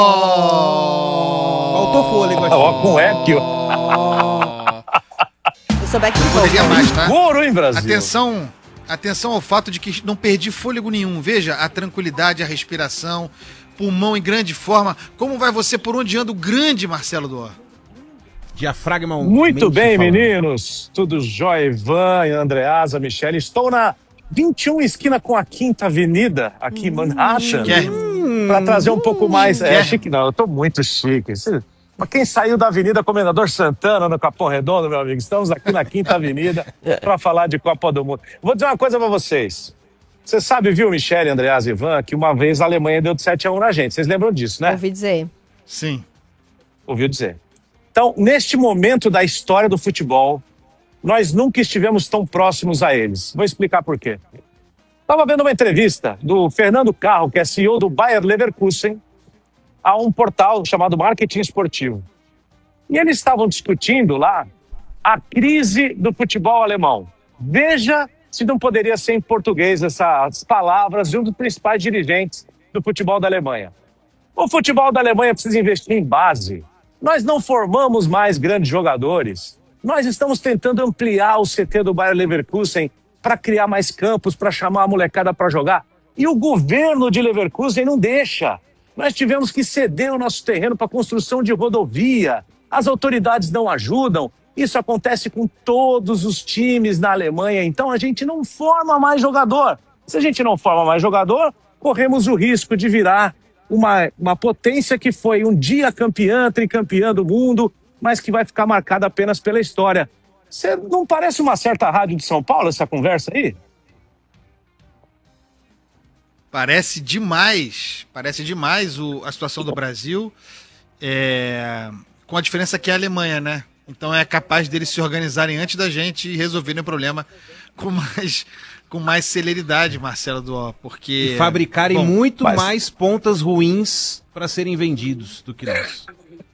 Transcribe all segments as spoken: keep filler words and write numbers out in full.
Oh! Faltou fôlego aqui. Ó, com eco. Eu souber que Poderia mais, tá? Couro, hein, Brasil? Atenção, atenção ao fato de que não perdi fôlego nenhum. Veja a tranquilidade, a respiração, pulmão em grande forma. Como vai você por onde anda o grande Marcelo Duó? Diafragma. Muito bem, falando. meninos. Tudo jóia, Ivan, Andreasa, Michele. Estou na vinte e um esquina com a Quinta Avenida, aqui em Manhattan. Hum, Para trazer um pouco mais... É quer? chique, não. Eu tô muito chique. Para quem saiu da Avenida Comendador Santana, no Capão Redondo, meu amigo, estamos aqui na Quinta Avenida para falar de Copa do Mundo. Vou dizer uma coisa para vocês. Você sabe, viu, Michele, Andreasa e Ivan, que uma vez a Alemanha deu de sete a um na gente. Vocês lembram disso, né? ouvi dizer. Sim. Ouviu dizer. Então, neste momento da história do futebol, nós nunca estivemos tão próximos a eles. Vou explicar por quê. Estava vendo uma entrevista do Fernando Carro, que é C E O do Bayer Leverkusen, a um portal chamado Marketing Esportivo. E eles estavam discutindo lá a crise do futebol alemão. Veja se não poderia ser em português essas palavras de um dos principais dirigentes do futebol da Alemanha. O futebol da Alemanha precisa investir em base. Nós não formamos mais grandes jogadores. Nós estamos tentando ampliar o C T do Bayer Leverkusen para criar mais campos, para chamar a molecada para jogar. E o governo de Leverkusen não deixa. Nós tivemos que ceder o nosso terreno para a construção de rodovia. As autoridades não ajudam. Isso acontece com todos os times na Alemanha. Então a gente não forma mais jogador. Se a gente não forma mais jogador, corremos o risco de virar Uma, uma potência que foi um dia campeã, tricampeã do mundo, mas que vai ficar marcada apenas pela história. Você não parece uma certa rádio de São Paulo, essa conversa aí? Parece demais, parece demais o, a situação do Brasil, é, com a diferença que é a Alemanha, né? Então é capaz deles se organizarem antes da gente e resolverem o problema com mais... com mais celeridade, Marcelo Duó, porque... E fabricarem bom, muito mas... mais pontas ruins para serem vendidos do que nós.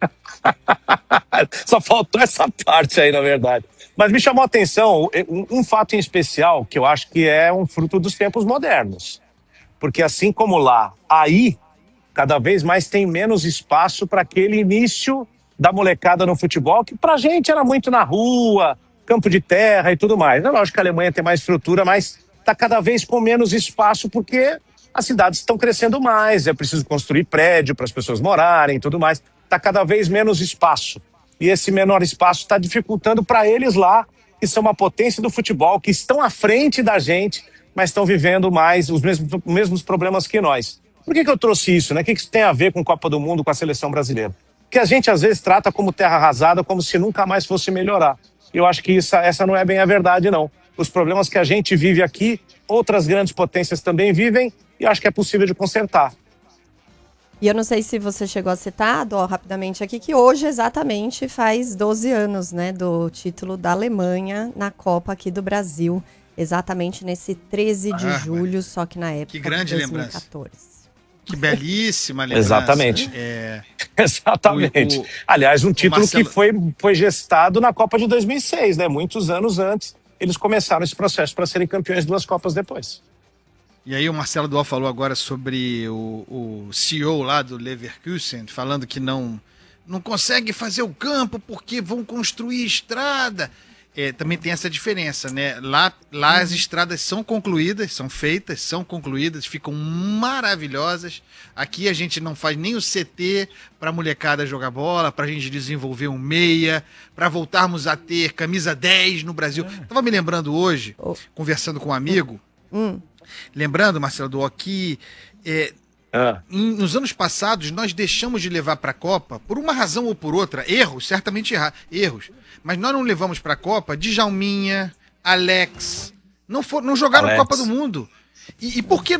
Só faltou essa parte aí, na verdade. Mas me chamou a atenção um, um fato em especial, que eu acho que é um fruto dos tempos modernos. Porque assim como lá, aí, cada vez mais tem menos espaço para aquele início da molecada no futebol, que pra gente era muito na rua, campo de terra e tudo mais. É lógico que a Alemanha tem mais estrutura, mas está cada vez com menos espaço porque as cidades estão crescendo mais, é preciso construir prédio para as pessoas morarem e tudo mais. Está cada vez menos espaço. E esse menor espaço está dificultando para eles lá, que são uma potência do futebol, que estão à frente da gente, mas estão vivendo mais os mesmos, os mesmos problemas que nós. Por que que eu trouxe isso, né? O que que isso tem a ver com a Copa do Mundo, com a seleção brasileira? Porque a gente às vezes trata como terra arrasada, como se nunca mais fosse melhorar. Eu acho que isso, essa não é bem a verdade, não. Os problemas que a gente vive aqui, outras grandes potências também vivem, e acho que é possível de consertar. E eu não sei se você chegou a citar, Dó, rapidamente aqui, que hoje exatamente faz doze anos, né, do título da Alemanha na Copa aqui do Brasil. Exatamente nesse treze de Ah, julho, só que na época que grande de dois mil e quatorze. lembrança. Que belíssima lembrança. Exatamente. É, Exatamente. O- o- Aliás, um título Marcelo- que foi, foi gestado na Copa de dois mil e seis, né? Muitos anos antes, eles começaram esse processo para serem campeões duas Copas depois. E aí o Marcelo Duó falou agora sobre o, o C E O lá do Leverkusen, falando que não, não consegue fazer o campo porque vão construir estrada. É, também tem essa diferença, né? Lá, lá as estradas são concluídas, são feitas, são concluídas, ficam maravilhosas. Aqui a gente não faz nem o C T para a molecada jogar bola, para a gente desenvolver um meia, para voltarmos a ter camisa dez no Brasil. Tava me lembrando hoje, Oh. conversando com um amigo, Hum. lembrando, Marcelo Duó, que é, Ah. em- nos anos passados nós deixamos de levar para a Copa, por uma razão ou por outra, erros, certamente erra, erros, mas nós não levamos para a Copa Djalminha, Alex, não, for, não jogaram Alex. Copa do Mundo. E, e por que